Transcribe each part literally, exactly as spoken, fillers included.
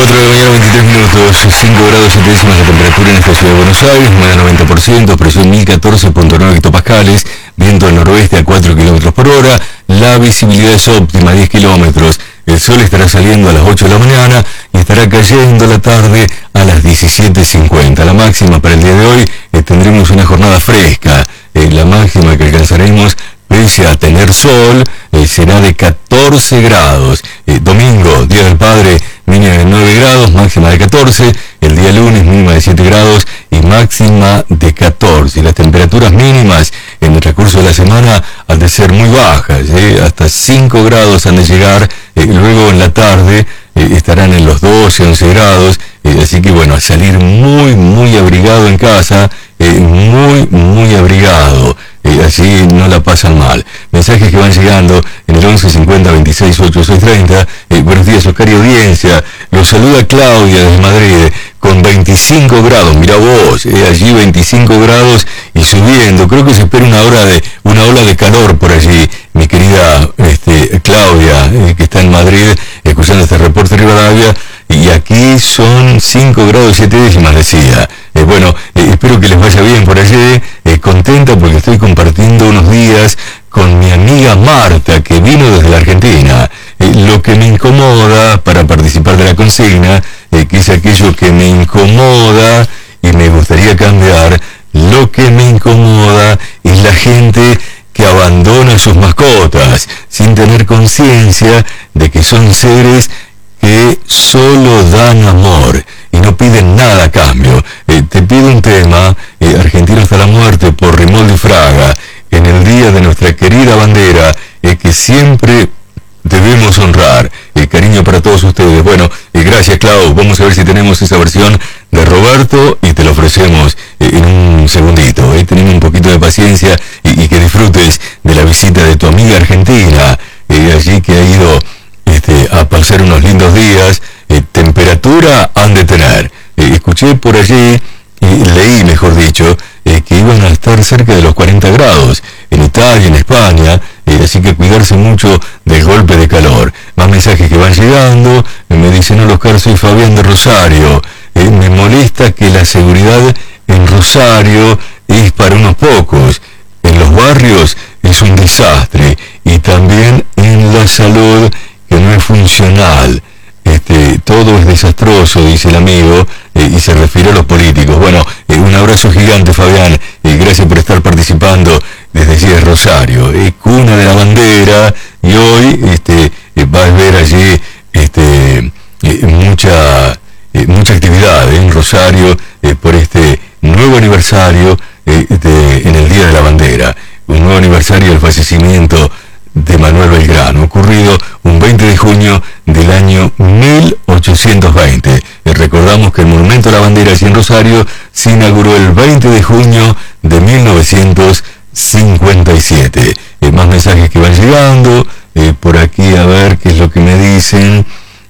cuatro de la mañana, veintitrés minutos, cinco grados siete décimas de temperatura en esta ciudad de Buenos Aires, humedad noventa por ciento, presión mil catorce punto nueve hectopascales, viento del noroeste a cuatro kilómetros por hora, la visibilidad es óptima, diez kilómetros, el sol estará saliendo a las ocho de la mañana y estará cayendo la tarde a las diecisiete cincuenta. La máxima para el día de hoy eh, tendremos una jornada fresca, eh, la máxima que alcanzaremos pese a tener sol, eh, será de catorce grados. Eh, domingo, Día del Padre, mínima de nueve grados, máxima de catorce. El día lunes, mínima de siete grados y máxima de catorce. Las temperaturas mínimas en el transcurso de la semana han de ser muy bajas, eh, hasta cinco grados han de llegar. Eh, luego en la tarde eh, estarán en los doce, once grados. Eh, así que bueno, a salir muy, muy abrigado en casa, eh, muy, muy abrigado. Eh, así no la pasan mal. Mensajes que van llegando en el once cincuenta veintiséis ochenta y seis treinta. Eh, buenos días, Oscar y audiencia. Los saluda Claudia desde Madrid con veinticinco grados. Mira vos, eh, allí veinticinco grados y subiendo. Creo que se espera una hora de una ola de calor por allí, mi querida este, Claudia, eh, que está en Madrid escuchando este reporte de Rivadavia. Y aquí son cinco grados siete décimas, decía. Eh, bueno, eh, espero que les vaya bien por allí. Eh, contenta porque estoy compartiendo unos días con mi amiga Marta, que vino desde la Argentina. Eh, lo que me incomoda para participar de la consigna, eh, que es aquello que me incomoda y me gustaría cambiar, lo que me incomoda es la gente que abandona sus mascotas sin tener conciencia de que son seres que solo dan amor y no piden nada a cambio. Eh, te pido un tema, eh, Argentino hasta la muerte, por Rimoldi Fraga, en el día de nuestra querida bandera, eh, que siempre debemos honrar. Eh, cariño para todos ustedes. Bueno, eh, gracias, Clau. Vamos a ver si tenemos esa versión de Roberto y te lo ofrecemos eh, en un segundito. Eh. Tenemos un poquito de paciencia y, y que disfrutes de la visita de tu amiga argentina, eh, allí que ha ido Este, a pasar unos lindos días. Eh, temperatura han de tener. Eh, escuché por allí, eh, leí mejor dicho, eh, que iban a estar cerca de los cuarenta grados en Italia, en España, eh, así que cuidarse mucho del golpe de calor. Más mensajes que van llegando. Eh, me dicen, hola Oscar, soy Fabián de Rosario. Eh, me molesta que la seguridad en Rosario es para unos pocos. En los barrios es un desastre. Y también en la salud, que no es funcional. Este, todo es desastroso, dice el amigo, eh, y se refiere a los políticos. Bueno, eh, un abrazo gigante, Fabián, eh, gracias por estar participando desde allí de Rosario, eh, cuna de la bandera, y hoy este, eh, vas a ver allí este, eh, mucha, eh, mucha actividad eh, en Rosario eh, por este nuevo aniversario eh, de, en el Día de la Bandera, un nuevo aniversario del fallecimiento de Manuel Belgrano, ocurrido un veinte de junio del año mil ochocientos veinte. Eh, recordamos que el Monumento a la Bandera allí en Rosario se inauguró el veinte de junio de mil novecientos cincuenta y siete. Eh, más mensajes que van llegando, eh, por aquí a ver qué es lo que me dicen.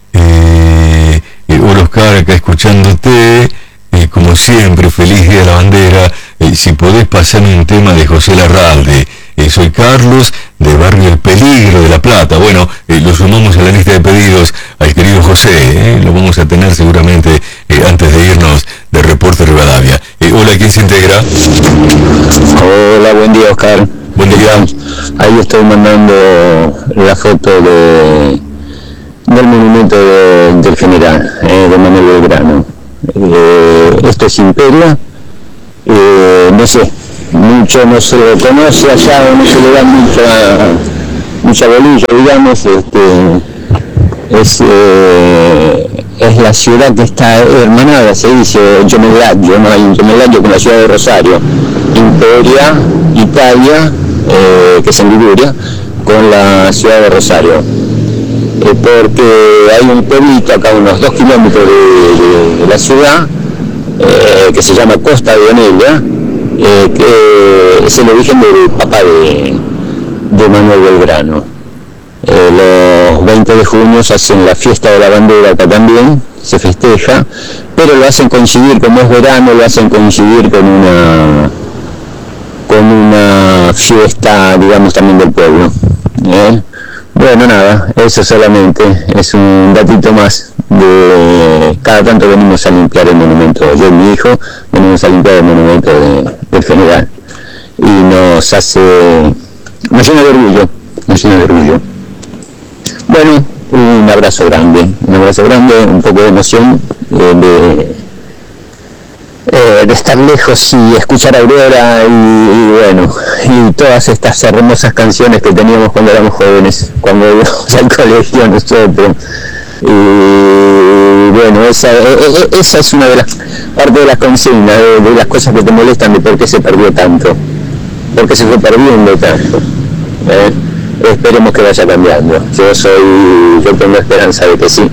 Eh, eh, hola Oscar, acá escuchándote, eh, como siempre, feliz Día de la Bandera. Eh, si podés pasarme un tema de José Larralde. Eh, soy Carlos, de Barrio El Peligro de La Plata. Bueno, eh, lo sumamos a la lista de pedidos al querido José, eh, lo vamos a tener seguramente eh, antes de irnos de Reporte Rivadavia. Eh, hola, ¿quién se integra? Hola, buen día, Oscar. Buen día. Ahí estoy mandando la foto de del monumento de, del general, eh, de Manuel Belgrano. Eh, esto es Imperia, eh, no sé, mucho no se lo conoce allá, no se le da mucha mucha bolilla, digamos. Este, es, eh, es la ciudad que está hermanada, se dice Gemellaggio, no hay un Gemellaggio con la ciudad de Rosario, Imperia, Italia, eh, que es en Liguria, con la ciudad de Rosario, eh, porque hay un pueblito acá a unos dos kilómetros de, de, de la ciudad, eh, que se llama Costa de Oneglia, Eh, que es el origen del papá de, de Manuel Belgrano. Eh, los veinte de junio se hacen la fiesta de la bandera acá también, se festeja, pero lo hacen coincidir, como es verano, lo hacen coincidir con una con una fiesta, digamos, también del pueblo. ¿Eh? Bueno, nada, eso solamente es un datito más de, cada tanto venimos a limpiar el monumento, yo y mi hijo venimos a limpiar el monumento de, del general, y nos hace, nos llena de orgullo, nos llena de orgullo. Bueno, un abrazo grande, un abrazo grande, un poco de emoción, eh, de, eh, de estar lejos y escuchar a Aurora y, y bueno, y todas estas hermosas canciones que teníamos cuando éramos jóvenes, cuando íbamos al colegio nosotros. Y bueno, esa, esa es una de las partes de las consignas, de, de las cosas que te molestan de por qué se perdió tanto, por qué se fue perdiendo tanto. ¿eh? Esperemos que vaya cambiando. Yo soy, yo tengo esperanza de que sí,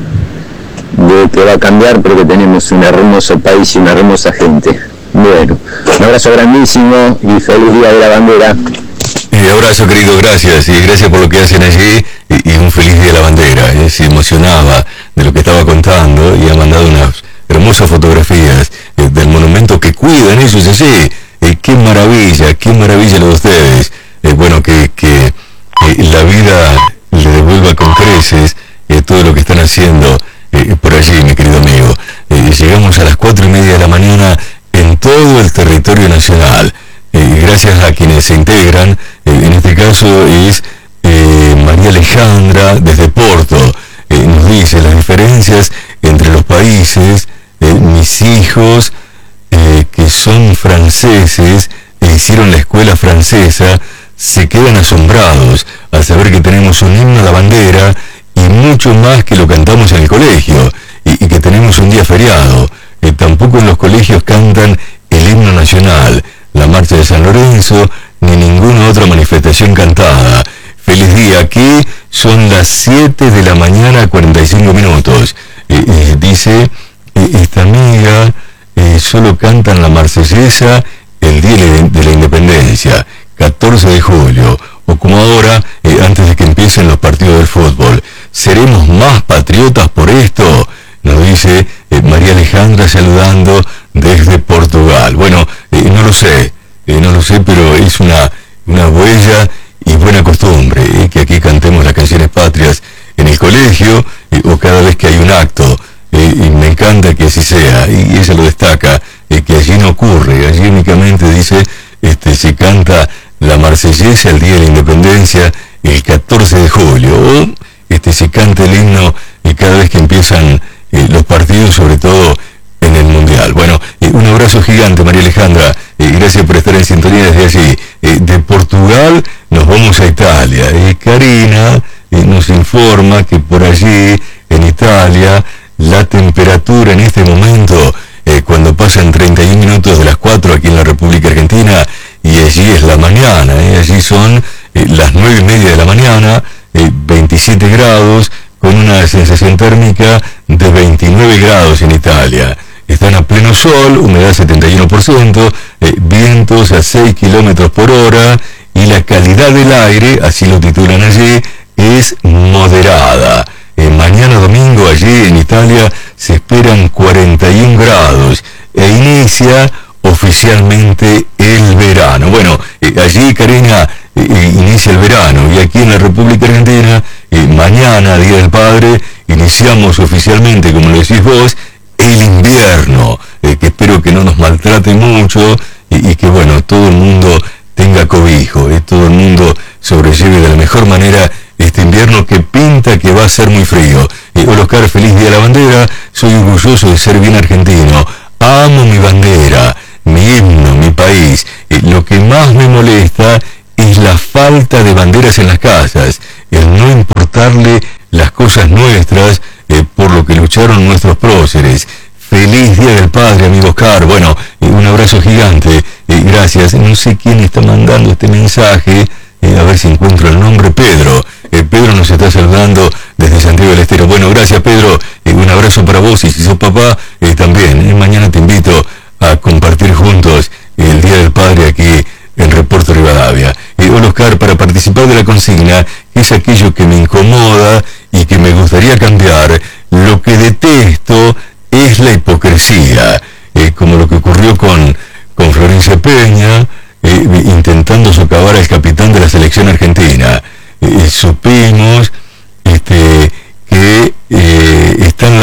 de que va a cambiar, porque tenemos un hermoso país y una hermosa gente. Bueno, un abrazo grandísimo y feliz Día de la Bandera. Eh, abrazo, querido, gracias, y gracias por lo que hacen allí, y, y un feliz Día de la Bandera. Eh, se emocionaba de lo que estaba contando y ha mandado unas hermosas fotografías eh, del monumento que cuidan ellos allí. Eh, qué maravilla, qué maravilla lo de ustedes. Eh, bueno, que, que eh, la vida le devuelva con creces eh, todo lo que están haciendo eh, por allí, mi querido amigo. Eh, llegamos a las cuatro y media de la mañana en todo el territorio nacional. Eh, gracias a quienes se integran, eh, en este caso es eh, María Alejandra desde Porto, eh, nos dice las diferencias entre los países. eh, mis hijos eh, que son franceses e hicieron la escuela francesa se quedan asombrados al saber que tenemos un himno a la bandera y mucho más que lo cantamos en el colegio, y, y que tenemos un día feriado. Eh, tampoco en los colegios cantan el himno nacional, la marcha de San Lorenzo, ni ninguna otra manifestación cantada. Feliz día. Aquí son las siete de la mañana, cuarenta y cinco minutos. Eh, eh, dice, eh, esta amiga, eh, solo cantan la marsellesa el día de, de la independencia, catorce de julio, o como ahora, eh, antes de que empiecen los partidos del fútbol. ¿Seremos más patriotas por esto? Nos dice eh, María Alejandra, saludando desde Portugal. Bueno, eh, no lo sé, eh, no lo sé, pero es una, una huella y buena costumbre eh, que aquí cantemos las canciones patrias en el colegio eh, o cada vez que hay un acto. Eh, y me encanta que así sea, y ella lo destaca, eh, que allí no ocurre, allí únicamente dice, este, se canta la marsellesa el día de la independencia el catorce de julio, o este, se canta el himno eh, cada vez que empiezan eh, los partidos, sobre todo en el Mundial. Bueno, eh, un abrazo gigante, María Alejandra, eh, gracias por estar en sintonía desde allí. Eh, de Portugal nos vamos a Italia. Eh, Karina eh, nos informa que por allí, en Italia, la temperatura en este momento, eh, cuando pasan treinta y un minutos de las cuatro aquí en la República Argentina, y allí es la mañana, eh, allí son eh, las nueve y media de la mañana, eh, veintisiete grados, con una sensación térmica de veintinueve grados en Italia. Están a pleno sol, humedad setenta y uno por ciento, eh, vientos a seis kilómetros por hora, y la calidad del aire, así lo titulan allí, es moderada. Eh, mañana domingo allí en Italia se esperan cuarenta y un grados e inicia oficialmente el verano. Bueno, eh, allí, Karina, eh, inicia el verano, y aquí en la República Argentina, eh, mañana, Día del Padre, iniciamos oficialmente, como lo decís vos, el invierno, eh, que espero que no nos maltrate mucho y, y que, bueno, todo el mundo tenga cobijo, eh, todo el mundo sobrelleve de la mejor manera este invierno que pinta que va a ser muy frío. Eh, hola Oscar, feliz Día de la Bandera, soy orgulloso de ser bien argentino, amo mi bandera, mi himno, mi país. Eh, lo que más me molesta es la falta de banderas en las casas, el no importarle las cosas nuestras eh, por lo que lucharon nuestros próceres. Feliz Día del Padre, amigo Oscar. Bueno, eh, un abrazo gigante, eh, gracias. No sé quién está mandando este mensaje, eh, a ver si encuentro el nombre. Pedro. Eh, Pedro nos está saludando desde Santiago del Estero. Bueno, gracias Pedro, eh, un abrazo para vos, y si sos papá, eh, también. Eh, mañana te invito a compartir juntos el Día del Padre aquí en Reporto Rivadavia. Eh, hola Oscar, para participar de la consigna, que es aquello que me incomoda y que me gustaría cambiar, lo que detesto es la hipocresía, eh, como lo que ocurrió con, con Florencia Peña, eh, intentando socavar al capitán de la selección argentina. Eh, supimos este, que eh, están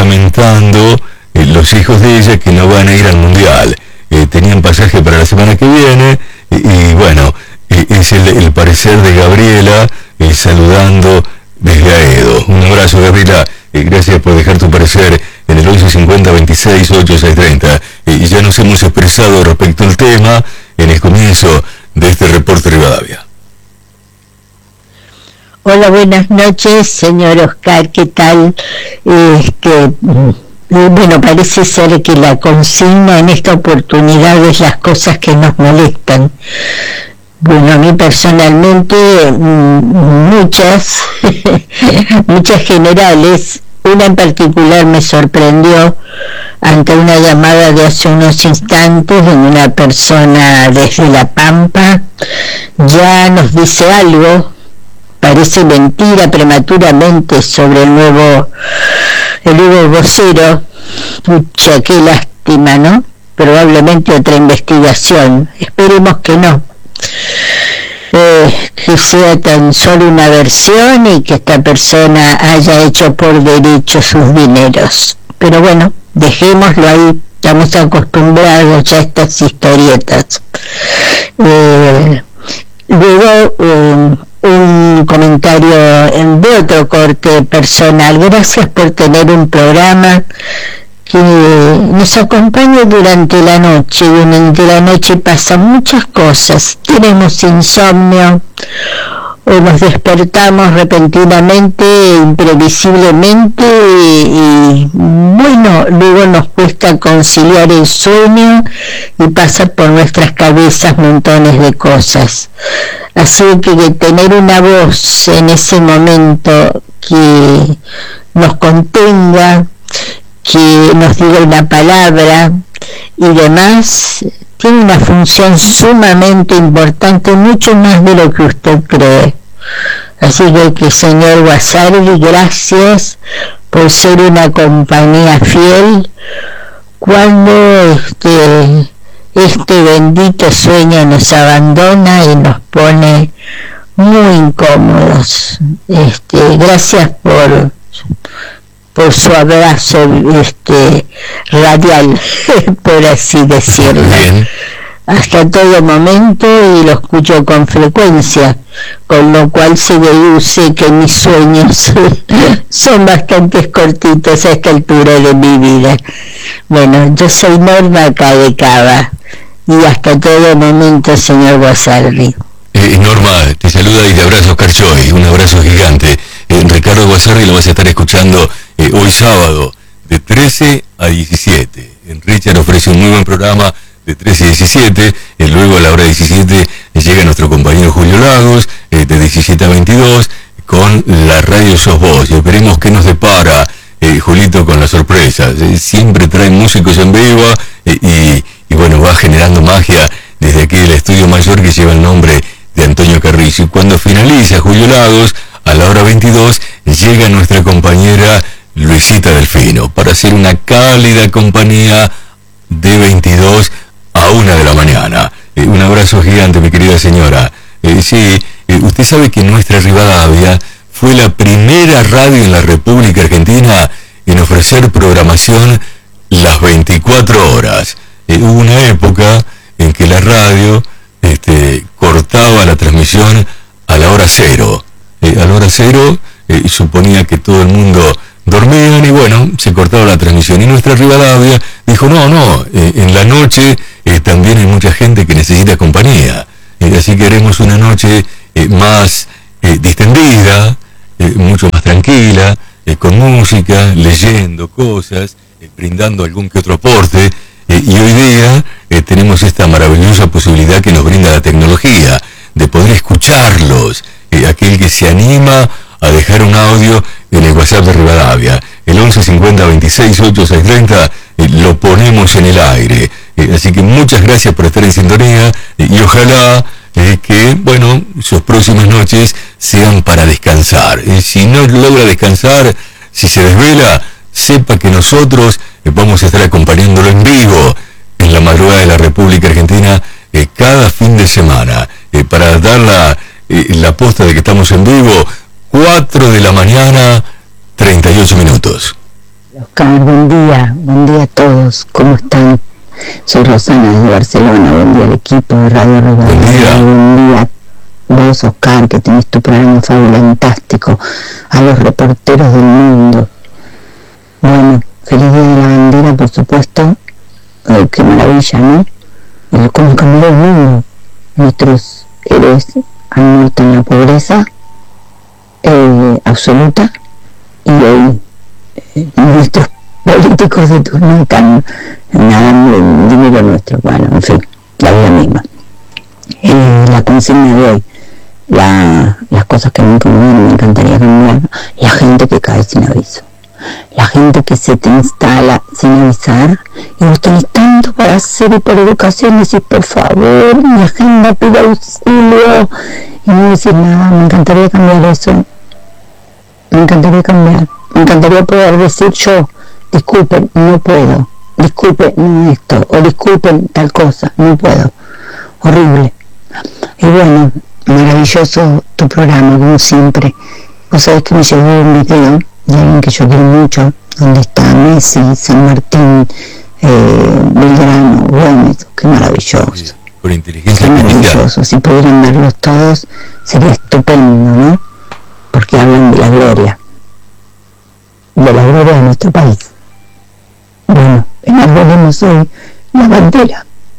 lamentando eh, los hijos de ella que no van a ir al Mundial. Eh, tenían pasaje para la semana que viene y, y bueno, eh, es el, el parecer de Gabriela eh, saludando desde Aedo. Un abrazo, Gabriela, eh, gracias por dejar tu parecer en el once cincuenta veintiséis ochenta y seis treinta. Eh, y ya nos hemos expresado respecto al tema en el comienzo de este reporte Rivadavia. Hola, buenas noches, señor Oscar, ¿qué tal? Este, bueno, parece ser que la consigna en esta oportunidad es las cosas que nos molestan. Bueno, a mí personalmente muchas, muchas generales. Una en particular me sorprendió ante una llamada de hace unos instantes en una persona desde La Pampa. Ya nos dice algo, parece mentira prematuramente, sobre el nuevo, el nuevo vocero. Pucha, qué lástima, ¿no? Probablemente otra investigación. Esperemos que no. Eh, que sea tan solo una versión y que esta persona haya hecho por derecho sus dineros. Pero bueno, dejémoslo ahí, estamos acostumbrados ya a estas historietas. Eh, luego, eh, un comentario de otro corte personal. Gracias por tener un programa que nos acompaña durante la noche. Durante la noche pasan muchas cosas. Tenemos insomnio, o nos despertamos repentinamente, imprevisiblemente, y, y bueno, luego nos cuesta conciliar el sueño y pasa por nuestras cabezas montones de cosas. Así que tener una voz en ese momento que nos contenga, que nos diga una palabra y demás, tiene una función sumamente importante, mucho más de lo que usted cree. Así que, que señor Guasardi, gracias por ser una compañía fiel cuando este, este bendito sueño nos abandona y nos pone muy incómodos. Este, gracias por por su abrazo este radial, por así decirlo. Bien. Hasta todo momento, y lo escucho con frecuencia, con lo cual se deduce que mis sueños son bastante cortitos a esta altura de mi vida. Bueno, yo soy Norma Cadecava, y hasta todo momento, señor Guasardi. Eh, Norma, te saluda y te abrazo Oscar Choy, un abrazo gigante. Eh, Ricardo Guasardi lo vas a estar escuchando eh, hoy sábado, de trece a diecisiete. En Richard ofrece un muy buen programa de trece a diecisiete, eh, luego a la hora diecisiete llega nuestro compañero Julio Lagos, eh, de diecisiete a veintidós, con la radio Sos Vos. Y esperemos que nos depara eh, Julito con las sorpresas. Eh, siempre trae músicos en vivo eh, y, y bueno, va generando magia desde aquí el estudio mayor que lleva el nombre de Antonio Carrizo. Y cuando finaliza Julio Lagos, a la hora veintidós, llega nuestra compañera Luisita Delfino para hacer una cálida compañía de veintidós a una de la mañana. Eh, un abrazo gigante, mi querida señora. Eh, sí, eh, usted sabe que nuestra Rivadavia fue la primera radio en la República Argentina en ofrecer programación las veinticuatro horas. Eh, hubo una época en que la radio este, cortaba la transmisión a la hora cero. Eh, a la hora cero eh, suponía que todo el mundo dormían y bueno, se cortaba la transmisión. Y nuestra Rivadavia dijo, no, no, eh, en la noche eh, también hay mucha gente que necesita compañía. Eh, así que haremos una noche eh, más eh, distendida, eh, mucho más tranquila, eh, con música, leyendo cosas, eh, brindando algún que otro aporte. Eh, y hoy día eh, tenemos esta maravillosa posibilidad que nos brinda la tecnología, de poder escucharlos. Eh, aquel que se anima a dejar un audio en el WhatsApp de Rivadavia, el once cincuenta veintiséis ochenta y seis treinta, eh, lo ponemos en el aire. Eh, así que muchas gracias por estar en sintonía eh, y ojalá eh, que, bueno, sus próximas noches sean para descansar. Eh, si no logra descansar, si se desvela, sepa que nosotros eh, vamos a estar acompañándolo en vivo en la madrugada de la República Argentina eh, cada fin de semana, eh, para dar la, eh, la posta de que estamos en vivo, cuatro de la mañana, treinta y ocho minutos. Los Oscar, buen día, buen día a todos, ¿cómo están? Soy Rosana de Barcelona, buen día al equipo de Radio Rivadavia, buen día a vos, Oscar, que tenés tu programa fantástico, a los reporteros del mundo. Bueno, feliz día de la bandera, por supuesto. Ay, qué maravilla, ¿no? Eh, cómo cambió el mundo. Nuestros héroes han muerto en la pobreza eh, absoluta, y hoy eh, nuestros políticos de turno están nadando en dinero nuestro. Bueno, en fin, la vida misma. Eh, la consigna de hoy, la, las cosas que nunca me me encantaría cambiar, la gente que cae sin aviso. La gente que se te instala sin avisar, y vos tenés tanto para hacer y por educación, decís, por favor, mi agenda pide auxilio, y no decís nada. Me encantaría cambiar eso, me encantaría cambiar, me encantaría poder decir yo, disculpen, no puedo, disculpen, no esto, o disculpen tal cosa, no puedo, horrible. Y bueno, maravilloso tu programa, como siempre. Vos sabés que me llegó un video de alguien que yo quiero mucho, donde está Messi, San Martín, eh, Belgrano, Gómez, qué maravilloso. Sí, con inteligencia qué maravilloso. Si pudieran verlos todos, sería estupendo, ¿no? Porque hablan de la gloria, de la gloria de nuestro país. Bueno, enarbolemos hoy la bandera,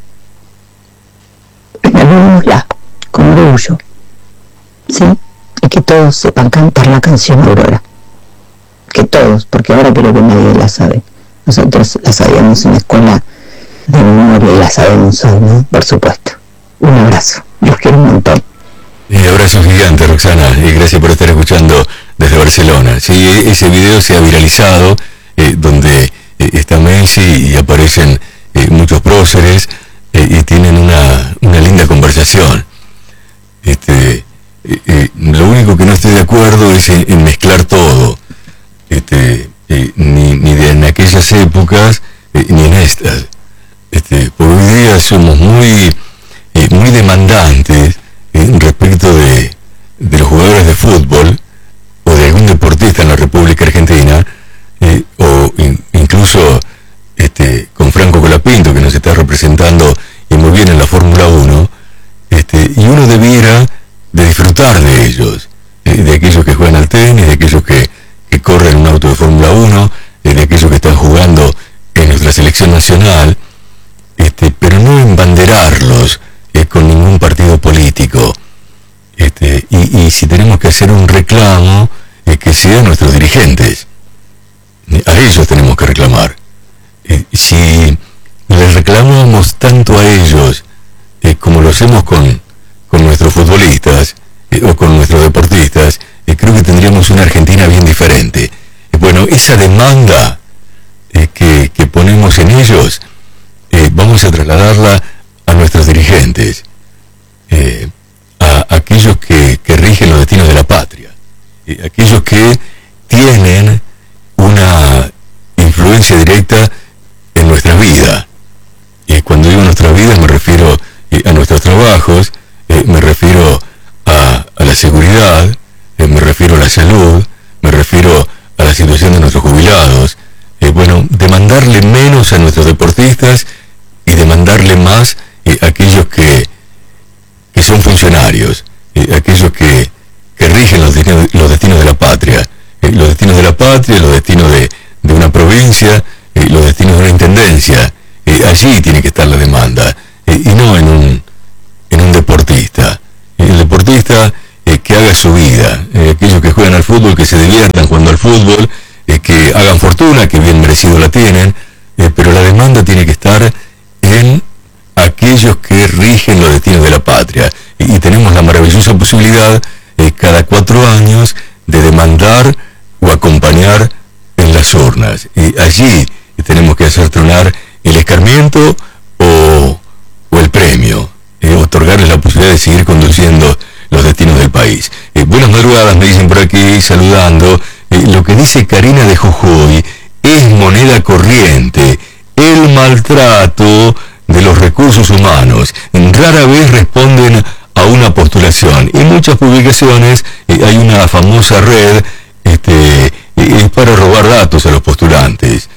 enarbolémosla con orgullo, ¿sí? Y que todos sepan cantar la canción Aurora. Que todos, porque ahora creo que nadie la sabe. Nosotros la sabíamos en la escuela de memoria y la sabemos hoy, ¿no? Por supuesto. Un abrazo, los quiero un montón. Un abrazo gigante, Roxana, y gracias por estar escuchando desde Barcelona. Sí, ese video se ha viralizado, eh, donde eh, está Messi y aparecen eh, muchos próceres eh, y tienen una, una linda conversación. Este, eh, eh, lo único que no estoy de acuerdo es en, en mezclar todo. Este, eh, ni, ni de en aquellas épocas eh, ni en estas, este, por hoy día somos muy eh, muy demandantes eh, respecto de, de los jugadores de fútbol o de algún deportista en la República Argentina, eh, o in, incluso este, con Franco Colapinto, que nos está representando y muy bien en la Fórmula uno, este, y uno debiera de disfrutar de ellos, eh, de aquellos que juegan al tenis, de aquellos que que corren un auto de Fórmula uno, eh, de aquellos que están jugando en nuestra selección nacional, este, pero no embanderarlos eh, con ningún partido político. Este, y, y si tenemos que hacer un reclamo, eh, que sean nuestros dirigentes. Eh, a ellos tenemos que reclamar. Eh, si les reclamamos tanto a ellos eh, como lo hacemos con, con nuestros futbolistas eh, o con nuestros deportistas, Eh, creo que tendríamos una Argentina bien diferente. Eh, bueno, esa demanda eh, que, que ponemos en ellos, eh, vamos a trasladarla a nuestros dirigentes, eh, a, a aquellos que, que rigen los destinos de la patria, eh, aquellos que tienen una influencia directa en nuestra vida. Y cuando digo nuestra vida me refiero eh, a nuestros trabajos, eh, me refiero a, a la seguridad, Eh, me refiero a la salud, me refiero a la situación de nuestros jubilados. Eh, bueno, demandarle menos a nuestros deportistas y demandarle más eh, a aquellos que, que son funcionarios, eh, aquellos que, que rigen los destinos, los destinos de la patria, eh, los destinos de la patria, los destinos de, de una provincia, eh, los destinos de una intendencia. Eh, allí tiene que estar la demanda, eh, y no en un, en un deportista. Eh, el deportista Eh, que haga su vida, eh, aquellos que juegan al fútbol, que se diviertan jugando al fútbol, eh, que hagan fortuna, que bien merecido la tienen, eh, pero la demanda tiene que estar en aquellos que rigen los destinos de la patria, y, y tenemos la maravillosa posibilidad eh, cada cuatro años de demandar o acompañar en las urnas, y allí tenemos que hacer tronar el escarmiento o, o el premio, eh, otorgarles la posibilidad de seguir conduciendo los destinos del país. Eh, buenas madrugadas, me dicen por aquí, saludando. Eh, lo que dice Karina de Jujuy es moneda corriente, el maltrato de los recursos humanos. Rara vez responden a una postulación. En muchas publicaciones eh, hay una famosa red este, eh, para robar datos a los postulantes.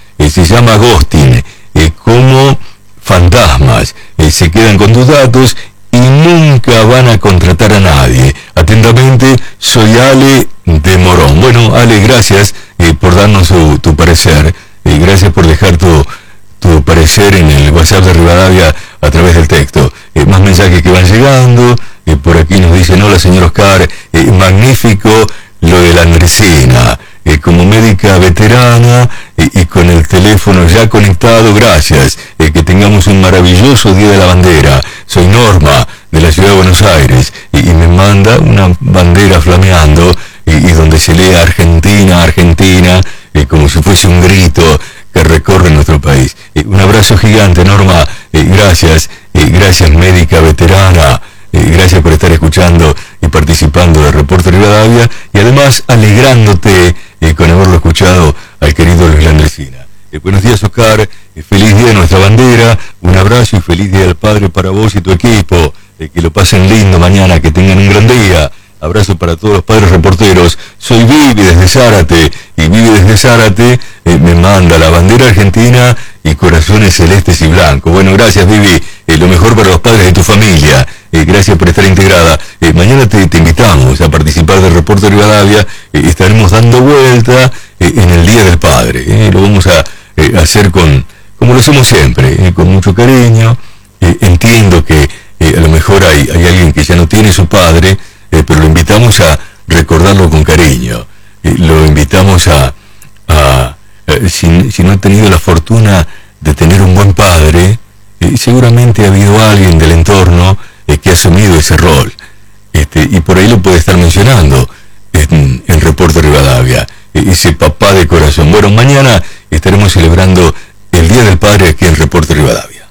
llama ghosting, eh, como fantasmas, eh, se quedan con tus datos y nunca van a contratar a nadie. Atentamente, soy Ale de Morón. Bueno, Ale, gracias eh, por darnos su, tu parecer, eh, gracias por dejar tu, tu parecer en el WhatsApp de Rivadavia a través del texto. Eh, más mensajes que van llegando, eh, por aquí nos dicen, hola señor Oscar, eh, magnífico lo de la Andresina, eh, como médica veterana eh, y con el teléfono ya conectado, gracias, eh, que tengamos un maravilloso Día de la Bandera. Soy Norma, de la Ciudad de Buenos Aires, y, y me manda una bandera flameando, y, y donde se lee Argentina, Argentina, eh, como si fuese un grito que recorre nuestro país. Eh, un abrazo gigante, Norma, eh, gracias, eh, gracias médica veterana, eh, gracias por estar escuchando y participando del Reporte Rivadavia, y además alegrándote eh, con haberlo escuchado al querido Luis Landresina. Eh, buenos días, Oscar, eh, feliz día de nuestra bandera, un abrazo y feliz día del padre para vos y tu equipo, eh, que lo pasen lindo mañana, que tengan un gran día. Abrazo para todos los padres reporteros. Soy Vivi desde Zárate, y Vivi desde Zárate eh, me manda la bandera argentina y corazones celestes y blancos. Bueno, gracias Vivi, eh, lo mejor para los padres de tu familia, eh, gracias por estar integrada. Eh, mañana te, te invitamos a participar del Reporte Rivadavia, eh, estaremos dando vuelta eh, en el Día del Padre, eh, lo vamos a eh, hacer con, como lo hacemos siempre, eh, con mucho cariño. Eh, entiendo que eh, a lo mejor hay, hay alguien que ya no tiene su padre, Eh, pero lo invitamos a recordarlo con cariño, eh, lo invitamos a, a eh, si, si no ha tenido la fortuna de tener un buen padre, eh, seguramente ha habido alguien del entorno eh, que ha asumido ese rol, este, y por ahí lo puede estar mencionando en el Reporte Rivadavia, eh, ese papá de corazón. Bueno, mañana estaremos celebrando el Día del Padre aquí en el Reporte Rivadavia.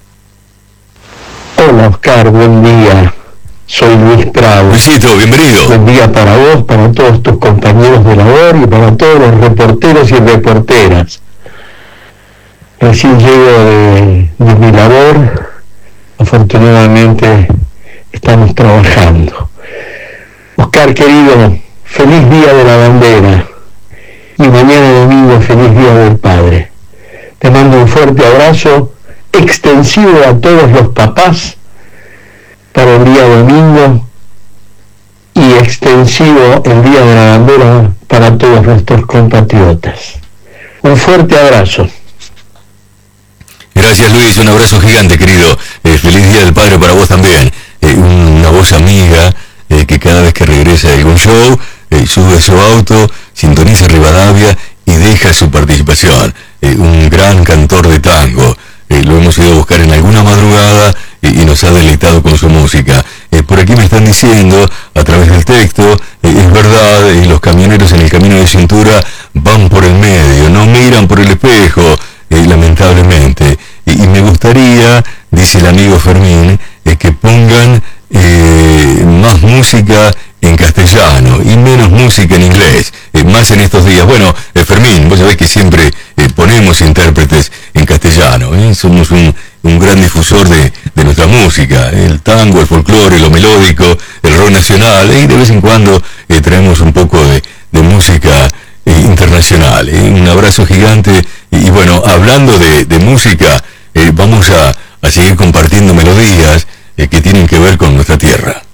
Hola Oscar, buen día. Soy Luis Prado. Luisito, bienvenido. Buen día para vos, para todos tus compañeros de labor y para todos los reporteros y reporteras. Recién llego de, de mi labor, afortunadamente estamos trabajando. Oscar querido, feliz Día de la Bandera y mañana domingo feliz Día del Padre. Te mando un fuerte abrazo extensivo a todos los papás para el día domingo y extensivo el Día de la Bandera para todos nuestros compatriotas. Un fuerte abrazo. Gracias Luis, un abrazo gigante querido, eh, feliz Día del Padre para vos también, eh, una voz amiga eh, que cada vez que regresa de algún show eh, sube a su auto, sintoniza Rivadavia y deja su participación, eh, un gran cantor de tango. Eh, lo hemos ido a buscar en alguna madrugada y, y nos ha deleitado con su música. Eh, por aquí me están diciendo, a través del texto, eh, es verdad, eh, los camioneros en el camino de cintura van por el medio, no miran por el espejo, eh, lamentablemente. Y, y me gustaría, dice el amigo Fermín, eh, que pongan eh, más música en castellano y menos música en inglés, eh, más en estos días. Bueno, eh, Fermín, vos sabés que siempre eh, ponemos intérpretes en castellano, ¿eh? Somos un, un gran difusor de, de nuestra música, ¿eh? El tango, el folclore, lo melódico, el rock nacional, ¿eh? Y de vez en cuando eh, traemos un poco de, de música eh, internacional, ¿eh? Un abrazo gigante y, y bueno, hablando de, de música, eh, vamos a, a seguir compartiendo melodías eh, que tienen que ver con nuestra tierra.